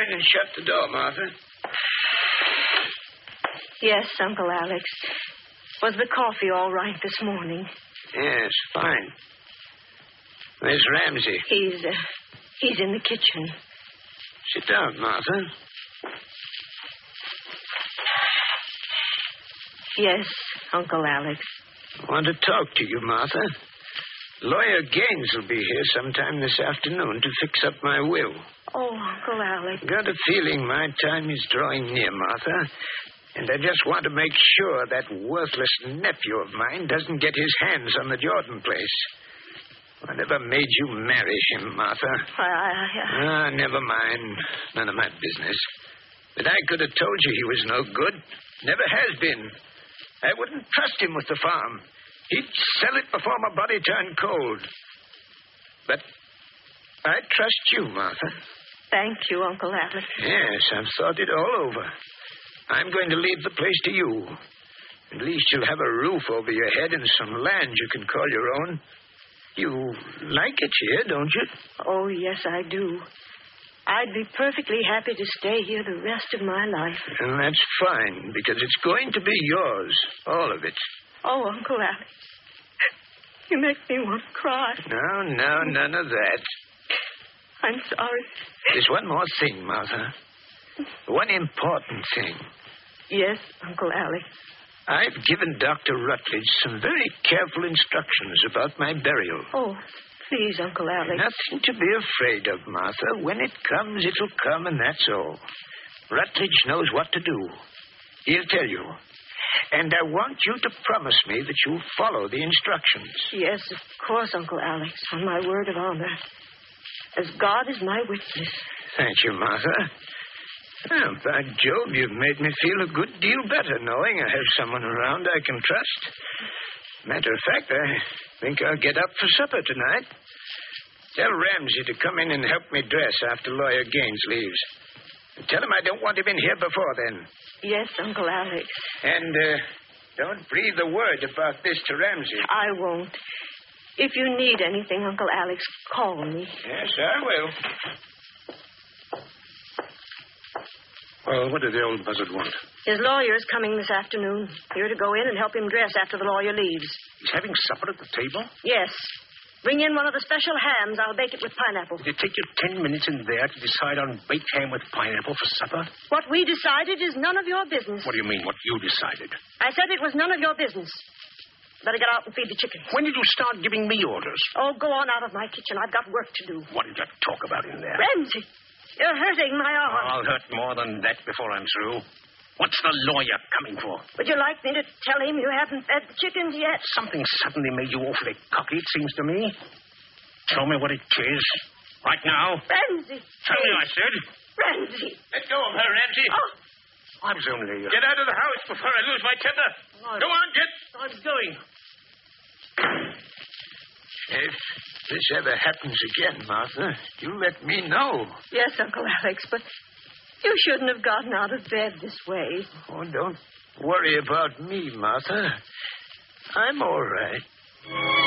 in and shut the door, Martha. Yes, Uncle Alex. Was the coffee all right this morning? Yes, fine. Where's Ramsey? He's in the kitchen. Sit down, Martha. Yes, Uncle Alex. I want to talk to you, Martha. Lawyer Gaines will be here sometime this afternoon to fix up my will. Oh, Uncle Alex. Got a feeling my time is drawing near, Martha. And I just want to make sure that worthless nephew of mine doesn't get his hands on the Jordan place. Whatever made you marry him, Martha? Never mind. None of my business. But I could have told you he was no good. Never has been. I wouldn't trust him with the farm. He'd sell it before my body turned cold. But I trust you, Martha. Thank you, Uncle Alex. Yes, I've thought it all over. I'm going to leave the place to you. At least you'll have a roof over your head and some land you can call your own. You like it here, don't you? Oh, yes, I do. I'd be perfectly happy to stay here the rest of my life. And that's fine, because it's going to be yours, all of it. Oh, Uncle Alex, you make me want to cry. No, none of that. I'm sorry. There's one more thing, Martha. One important thing. Yes, Uncle Alex. I've given Dr. Rutledge some very careful instructions about my burial. Oh, please, Uncle Alex. Nothing to be afraid of, Martha. When it comes, it'll come, and that's all. Rutledge knows what to do. He'll tell you. And I want you to promise me that you'll follow the instructions. Yes, of course, Uncle Alex, on my word of honor. As God is my witness. Thank you, Martha. Well, by Jove, you've made me feel a good deal better knowing I have someone around I can trust. Matter of fact, I think I'll get up for supper tonight. Tell Ramsey to come in and help me dress after Lawyer Gaines leaves. And tell him I don't want him in here before then. Yes, Uncle Alex. And don't breathe a word about this to Ramsey. I won't. If you need anything, Uncle Alex, call me. Yes, I will. Well, what did the old buzzard want? His lawyer is coming this afternoon. You're to go in and help him dress after the lawyer leaves. He's having supper at the table? Yes. Bring in one of the special hams. I'll bake it with pineapple. Did it take you 10 minutes in there to decide on baked ham with pineapple for supper? What we decided is none of your business. What do you mean, what you decided? I said it was none of your business. Better get out and feed the chickens. When did you start giving me orders? Oh, go on out of my kitchen. I've got work to do. What did you talk about in there? Ramsey, you're hurting my arm. I'll hurt more than that before I'm through. What's the lawyer coming for? Would you like me to tell him you haven't fed the chickens yet? Something suddenly made you awfully cocky, it seems to me. Tell me what it is. Right now. Ramsey. Tell me, I said. Ramsey. Let go of her, Ramsey. Oh. I was only... Get out of the house before I lose my temper. Go on, get. I'm going. If this ever happens again, Martha, you let me know. Yes, Uncle Alex, but you shouldn't have gotten out of bed this way. Oh, don't worry about me, Martha. I'm all right.